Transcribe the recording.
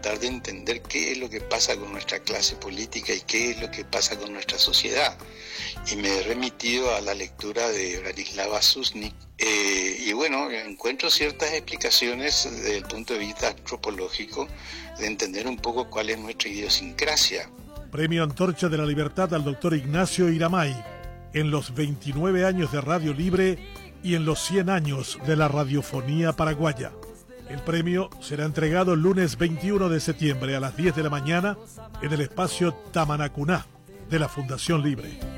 tratar de entender qué es lo que pasa con nuestra clase política y qué es lo que pasa con nuestra sociedad. Y me he remitido a la lectura de Branislava Susnik, y bueno, encuentro ciertas explicaciones desde el punto de vista antropológico, de entender un poco cuál es nuestra idiosincrasia. Premio Antorcha de la Libertad al doctor Ignacio Iramay, en los 29 años de Radio Libre y en los 100 años de la radiofonía paraguaya. El premio será entregado el lunes 21 de septiembre a las 10 de la mañana en el espacio Tamanacuná de la Fundación Libre.